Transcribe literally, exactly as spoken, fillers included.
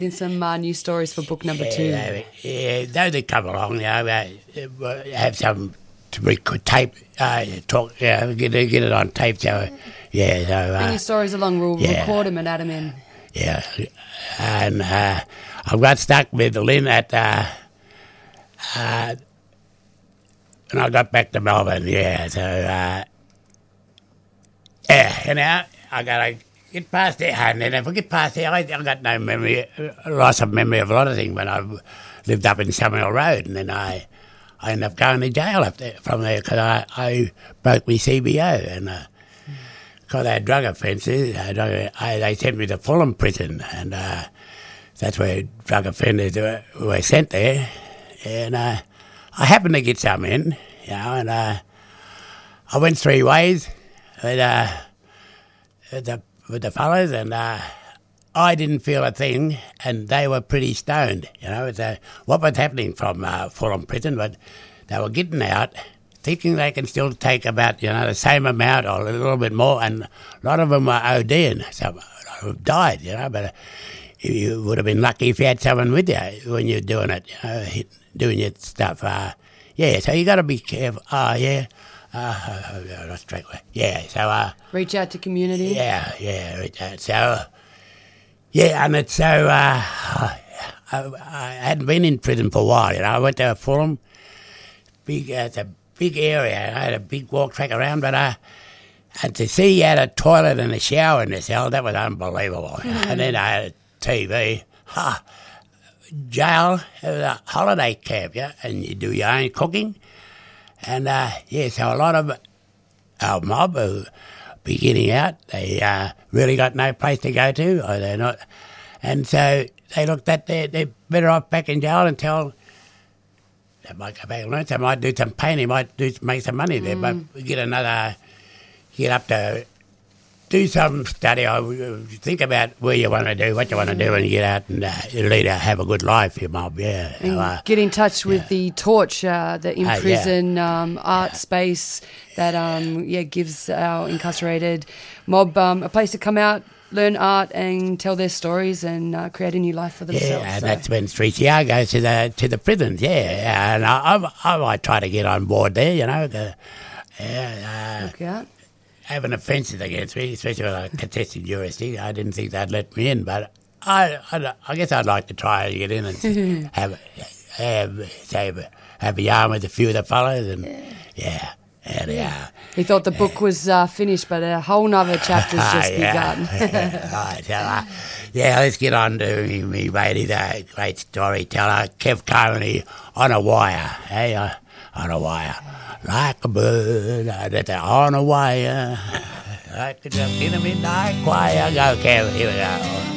In some uh, new stories for book number yeah, two. They, yeah, those that come along, you know, uh, have some to record tape, uh, talk, yeah, get, it- get it on tape. So, yeah, so. Uh, Bring your stories along, we'll yeah. record them and add them in. Yeah, and uh, I got stuck with Lynn at, uh, uh, and I got back to Melbourne, yeah, so, uh, yeah, and now I got to get past there, and then if I get past there, I, I got no memory, loss of memory of a lot of things when I lived up in Summerhill Road, and then I, I ended up going to jail up there from there because I, I broke my C B O, and uh, because I had drug offences, I, drug, I, they sent me to Fulham prison, and uh, that's where drug offenders were, were sent there. And uh, I happened to get some in, you know, and uh, I went three ways with, uh, with, the, with the fellas, and uh, I didn't feel a thing, and they were pretty stoned, you know. It's, uh, what was happening from uh, Fulham prison, but they were getting out, thinking they can still take about, you know, the same amount or a little bit more, and a lot of them were ODing. Some have died, you know, but uh, you would have been lucky if you had someone with you when you're doing it, you know, hit, doing your stuff. Uh, yeah, so you got to be careful. Oh, yeah. Uh, I lost track. Yeah, so... Uh, Reach out to community. Yeah, yeah, reach out. So, yeah, and it's so... Uh, I, I hadn't been in prison for a while, you know. I went to Fulham. Big, uh, it's a big area. I had a big walk track around, but uh, and to see you had a toilet and a shower in the cell, that was unbelievable. Mm-hmm. And then I had a T V. Ha! Jail, it was a holiday camp, yeah, and you do your own cooking. And, uh, yeah, so a lot of our mob who be getting out, they uh, really got no place to go to, or they're not. And so they looked at their, they're better off back in jail until they might go back and learn. They might do some painting, might do make some money there, mm. but get another, get up to do some study. I think about where you want to do, what you want to do when you get out, and uh, you lead a, have a good life, your mob, yeah. And so, uh, get in touch with yeah. the Torch, uh, the in-prison uh, yeah. um, art yeah. space that um, yeah gives our incarcerated mob um, a place to come out, learn art and tell their stories and uh, create a new life for themselves. Yeah, and so. that's when three C R goes to the to the prisons, yeah. And I, I, I might try to get on board there, you know. The, yeah, uh, Look out. Having offences against me, especially with a contested jurisdiction, I didn't think they'd let me in, but I, I, I guess I'd like to try to get in and have, have, have, have a yarn with a few of the fellows, and yeah, yeah, they are. He thought the book was uh, finished, but a whole nother chapter's just yeah, begun. yeah, right, so, uh, yeah, let's get on to me, me mate. He's a great storyteller, Kev Carney, on a wire, hey, uh, on a wire. Like a bird, that's on a wire, like the midnight choir. Go, Kev, here we go.